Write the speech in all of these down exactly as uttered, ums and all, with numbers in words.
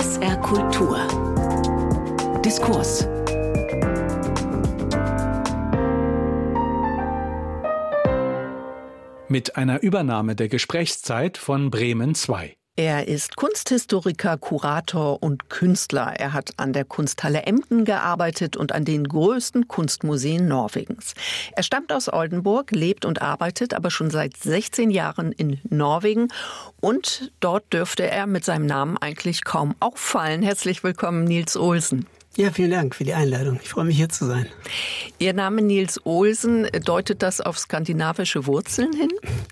S R Kultur. Diskurs. Mit einer Übernahme der Gesprächszeit von Bremen zwei. Er ist Kunsthistoriker, Kurator und Künstler. Er hat an der Kunsthalle Emden gearbeitet und an den größten Kunstmuseen Norwegens. Er stammt aus Oldenburg, lebt und arbeitet aber schon seit sechzehn Jahren in Norwegen. Und dort dürfte er mit seinem Namen eigentlich kaum auffallen. Herzlich willkommen, Niels Olsen. Ja, vielen Dank für die Einladung. Ich freue mich, hier zu sein. Ihr Name Niels Olsen, deutet das auf skandinavische Wurzeln hin?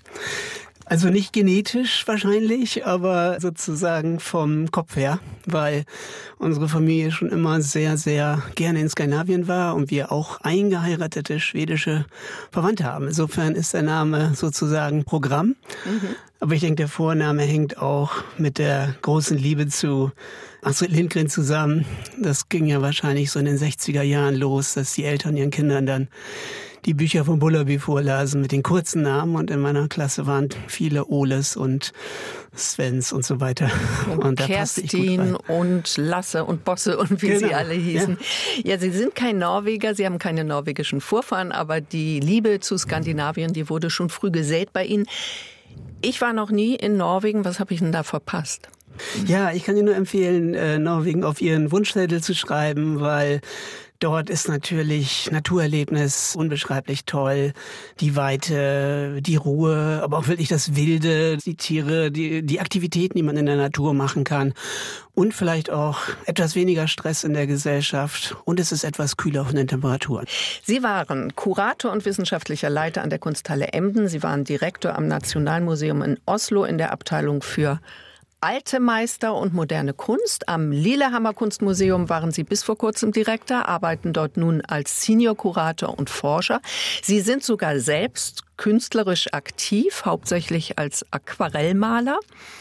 Also nicht genetisch wahrscheinlich, aber sozusagen vom Kopf her, weil unsere Familie schon immer sehr, sehr gerne in Skandinavien war und wir auch eingeheiratete schwedische Verwandte haben. Insofern ist der Name sozusagen Programm. Mhm. Aber ich denke, der Vorname hängt auch mit der großen Liebe zu Astrid Lindgren zusammen. Das ging ja wahrscheinlich so in den sechziger Jahren los, dass die Eltern ihren Kindern dann die Bücher von Bullerby vorlasen mit den kurzen Namen. Und in meiner Klasse waren viele Oles und Svens und so weiter. Und, und Kerstin und Lasse und Bosse und wie genau. sie alle hießen. Ja. ja, Sie sind kein Norweger, Sie haben keine norwegischen Vorfahren, aber die Liebe zu Skandinavien, die wurde schon früh gesät bei Ihnen. Ich war noch nie in Norwegen. Was habe ich denn da verpasst? Ja, ich kann Ihnen nur empfehlen, äh, Norwegen auf Ihren Wunschzettel zu schreiben, weil dort ist natürlich Naturerlebnis unbeschreiblich toll. Die Weite, die Ruhe, aber auch wirklich das Wilde, die Tiere, die, die Aktivitäten, die man in der Natur machen kann. Und vielleicht auch etwas weniger Stress in der Gesellschaft. Und es ist etwas kühler von den Temperaturen. Sie waren Kurator und wissenschaftlicher Leiter an der Kunsthalle Emden. Sie waren Direktor am Nationalmuseum in Oslo in der Abteilung für Alte Meister und moderne Kunst. Am Lillehammer Kunstmuseum waren Sie bis vor kurzem Direktor, arbeiten dort nun als Senior-Kurator und Forscher. Sie sind sogar selbst künstlerisch aktiv, hauptsächlich als Aquarellmaler.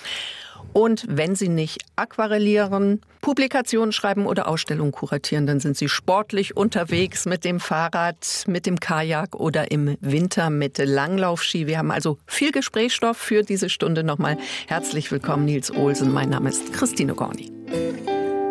Und wenn Sie nicht aquarellieren, Publikationen schreiben oder Ausstellungen kuratieren, dann sind Sie sportlich unterwegs mit dem Fahrrad, mit dem Kajak oder im Winter mit Langlaufski. Wir haben also viel Gesprächsstoff für diese Stunde. Nochmal herzlich willkommen, Niels Olsen. Mein Name ist Christine Gorni.